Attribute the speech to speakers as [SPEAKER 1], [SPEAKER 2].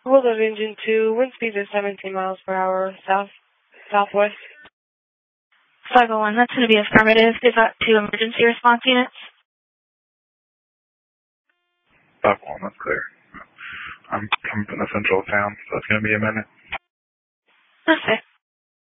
[SPEAKER 1] Hold of engine 2, wind speeds are 17 miles per hour, southwest.
[SPEAKER 2] 501, that's going to be affirmative. They've got 2 emergency response units.
[SPEAKER 3] 501, that's clear. I'm coming from the central town, so it's going to be a minute.
[SPEAKER 2] Okay.